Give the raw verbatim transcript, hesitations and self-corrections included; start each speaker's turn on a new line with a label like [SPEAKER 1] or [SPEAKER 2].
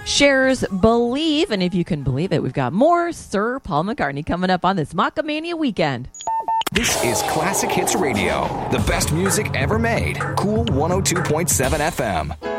[SPEAKER 1] Cher's Believe. And if you can believe it, we've got more Sir Paul McCartney coming up on this Macamania weekend.
[SPEAKER 2] This is Classic Hits Radio, the best music ever made. Cool one oh two point seven F M.